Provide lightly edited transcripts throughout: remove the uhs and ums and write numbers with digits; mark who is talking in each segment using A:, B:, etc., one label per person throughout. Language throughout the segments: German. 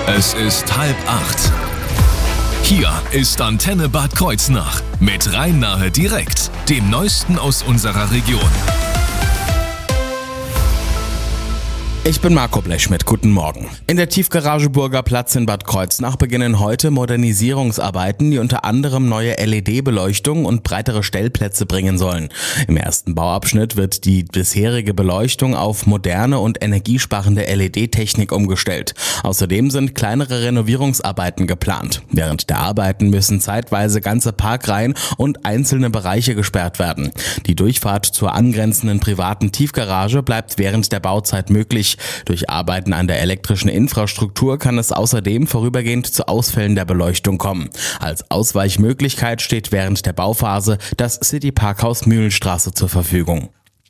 A: Es ist 7:30. Hier ist Antenne Bad Kreuznach mit Rhein-Nahe direkt, dem Neuesten aus unserer Region.
B: Ich bin Marco Blechschmidt, guten Morgen. In der Tiefgarage Burgerplatz in Bad Kreuznach beginnen heute Modernisierungsarbeiten, die unter anderem neue LED-Beleuchtung und breitere Stellplätze bringen sollen. Im ersten Bauabschnitt wird die bisherige Beleuchtung auf moderne und energiesparende LED-Technik umgestellt. Außerdem sind kleinere Renovierungsarbeiten geplant. Während der Arbeiten müssen zeitweise ganze Parkreihen und einzelne Bereiche gesperrt werden. Die Durchfahrt zur angrenzenden privaten Tiefgarage bleibt während der Bauzeit möglich. Durch Arbeiten an der elektrischen Infrastruktur kann es außerdem vorübergehend zu Ausfällen der Beleuchtung kommen. Als Ausweichmöglichkeit steht während der Bauphase das City-Parkhaus Mühlenstraße zur Verfügung.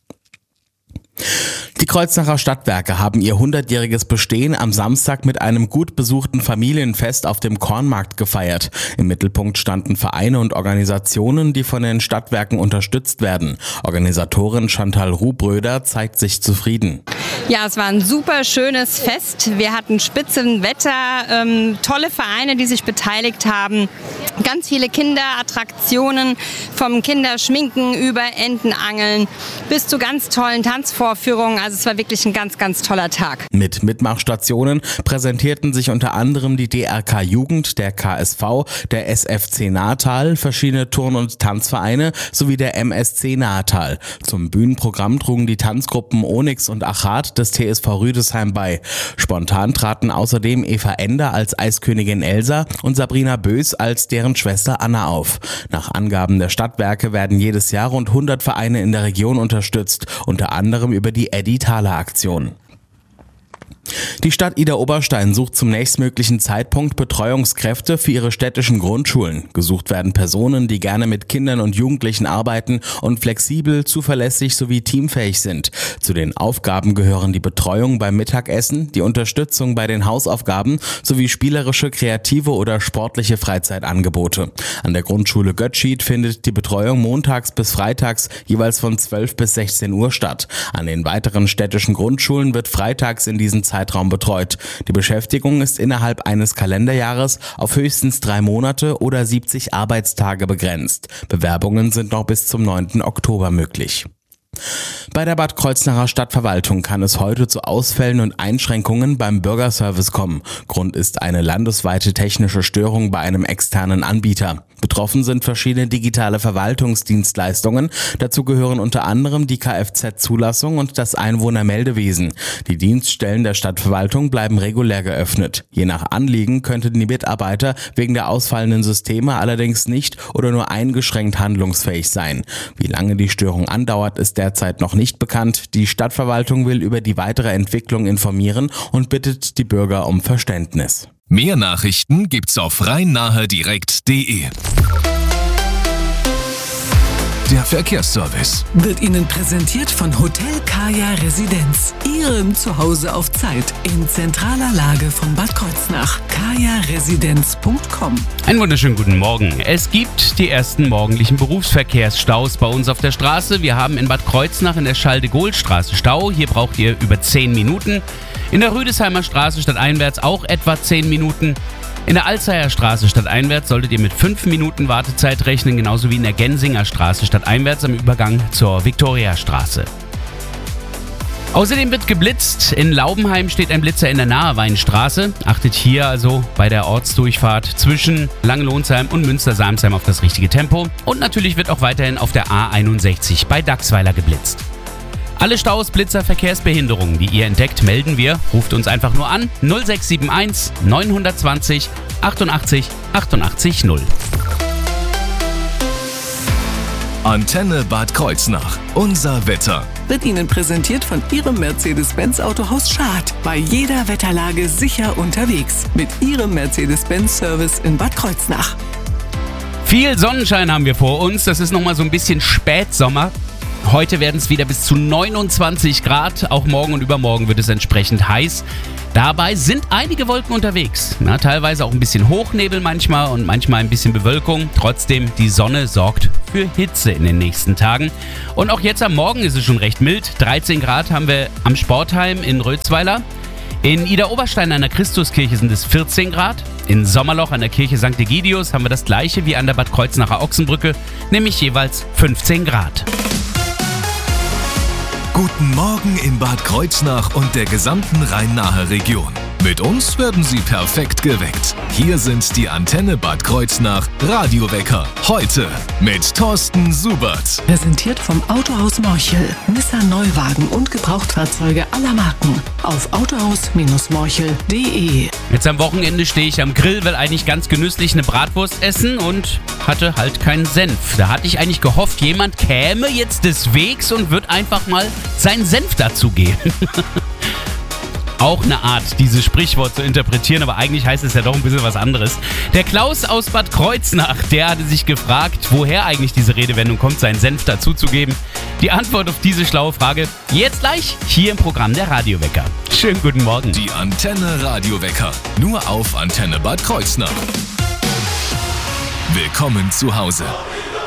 B: Die Kreuznacher Stadtwerke haben ihr 100-jähriges Bestehen am Samstag mit einem gut besuchten Familienfest auf dem Kornmarkt gefeiert. Im Mittelpunkt standen Vereine und Organisationen, die von den Stadtwerken unterstützt werden. Organisatorin Chantal Rubröder zeigt sich zufrieden.
C: Ja, es war ein super schönes Fest. Wir hatten Spitzenwetter, tolle Vereine, die sich beteiligt haben. Ganz viele Kinderattraktionen, vom Kinderschminken über Entenangeln bis zu ganz tollen Tanzvorführungen. Also es war wirklich ein ganz, ganz toller Tag.
B: Mit Mitmachstationen präsentierten sich unter anderem die DRK Jugend, der KSV, der SFC Natal, verschiedene Turn- und Tanzvereine sowie der MSC Natal. Zum Bühnenprogramm trugen die Tanzgruppen Onyx und Achat des TSV Rüdesheim bei. Spontan traten außerdem Eva Ender als Eiskönigin Elsa und Sabrina Bös als deren Schwester Anna auf. Nach Angaben der Stadtwerke werden jedes Jahr rund 100 Vereine in der Region unterstützt, unter anderem über die Eddie Thaler Aktion. Die Stadt Idar-Oberstein sucht zum nächstmöglichen Zeitpunkt Betreuungskräfte für ihre städtischen Grundschulen. Gesucht werden Personen, die gerne mit Kindern und Jugendlichen arbeiten und flexibel, zuverlässig sowie teamfähig sind. Zu den Aufgaben gehören die Betreuung beim Mittagessen, die Unterstützung bei den Hausaufgaben sowie spielerische, kreative oder sportliche Freizeitangebote. An der Grundschule Götschied findet die Betreuung montags bis freitags jeweils von 12 bis 16 Uhr statt. An den weiteren städtischen Grundschulen wird freitags in diesen Zeitraum betreut. Die Beschäftigung ist innerhalb eines Kalenderjahres auf höchstens 3 Monate oder 70 Arbeitstage begrenzt. Bewerbungen sind noch bis zum 9. Oktober möglich. Bei der Bad Kreuznacher Stadtverwaltung kann es heute zu Ausfällen und Einschränkungen beim Bürgerservice kommen. Grund ist eine landesweite technische Störung bei einem externen Anbieter. Betroffen sind verschiedene digitale Verwaltungsdienstleistungen. Dazu gehören unter anderem die Kfz-Zulassung und das Einwohnermeldewesen. Die Dienststellen der Stadtverwaltung bleiben regulär geöffnet. Je nach Anliegen könnten die Mitarbeiter wegen der ausfallenden Systeme allerdings nicht oder nur eingeschränkt handlungsfähig sein. Wie lange die Störung andauert, ist derzeit noch nicht bekannt. Die Stadtverwaltung will über die weitere Entwicklung informieren und bittet die Bürger um Verständnis.
A: Mehr Nachrichten gibt's auf rhein-nahe-direkt.de. Der Verkehrsservice
D: wird Ihnen präsentiert von Hotel Kaya Residenz, Ihrem Zuhause auf Zeit in zentraler Lage von Bad Kreuznach. kajaresidenz.com.
E: Einen wunderschönen guten Morgen. Es gibt die ersten morgendlichen Berufsverkehrsstaus bei uns auf der Straße. Wir haben in Bad Kreuznach in der Charles-de-Gaulle-Straße Stau. Hier braucht ihr über 10 Minuten. In der Rüdesheimer Straße stadteinwärts auch etwa 10 Minuten. In der Alzeyer Straße stadteinwärts solltet ihr mit 5 Minuten Wartezeit rechnen, genauso wie in der Gensinger Straße stadteinwärts am Übergang zur Viktoriastraße. Außerdem wird geblitzt. In Laubenheim steht ein Blitzer in der Naheweinstraße. Achtet hier also bei der Ortsdurchfahrt zwischen Langenlohnsheim und Münster-Salmsheim auf das richtige Tempo. Und natürlich wird auch weiterhin auf der A61 bei Dachsweiler geblitzt. Alle Staus, Blitzer, Verkehrsbehinderungen, die ihr entdeckt, melden wir. Ruft uns einfach nur an 0671 920 88 88 0.
A: Antenne Bad Kreuznach. Unser Wetter.
D: Wird Ihnen präsentiert von Ihrem Mercedes-Benz Autohaus Schad. Bei jeder Wetterlage sicher unterwegs. Mit Ihrem Mercedes-Benz-Service in Bad Kreuznach.
E: Viel Sonnenschein haben wir vor uns. Das ist nochmal so ein bisschen Spätsommer. Heute werden es wieder bis zu 29 Grad. Auch morgen und übermorgen wird es entsprechend heiß. Dabei sind einige Wolken unterwegs. Teilweise auch ein bisschen Hochnebel manchmal und manchmal ein bisschen Bewölkung. Trotzdem, die Sonne sorgt für Hitze in den nächsten Tagen. Und auch jetzt am Morgen ist es schon recht mild. 13 Grad haben wir am Sportheim in Rötzweiler. In Idar-Oberstein an der Christuskirche sind es 14 Grad. In Sommerloch an der Kirche St. Egidius haben wir das gleiche wie an der Bad Kreuznacher Ochsenbrücke, nämlich jeweils 15 Grad.
A: Guten Morgen in Bad Kreuznach und der gesamten Rhein-Nahe Region. Mit uns werden Sie perfekt geweckt. Hier sind die Antenne Bad Kreuznach Radiowecker. Heute mit Thorsten Subert.
D: Präsentiert vom Autohaus Morchel. Nissan Neuwagen und Gebrauchtfahrzeuge aller Marken. Auf autohaus-morchel.de.
E: Jetzt am Wochenende stehe ich am Grill, will eigentlich ganz genüsslich eine Bratwurst essen und hatte halt keinen Senf. Da hatte ich eigentlich gehofft, jemand käme jetzt des Wegs und wird einfach mal seinen Senf dazugeben. Auch eine Art, dieses Sprichwort zu interpretieren, aber eigentlich heißt es ja doch ein bisschen was anderes. Der Klaus aus Bad Kreuznach, der hatte sich gefragt, woher eigentlich diese Redewendung kommt, seinen Senf dazuzugeben. Die Antwort auf diese schlaue Frage jetzt gleich hier im Programm der Radiowecker. Schönen guten Morgen.
A: Die Antenne Radiowecker. Nur auf Antenne Bad Kreuznach. Willkommen zu Hause.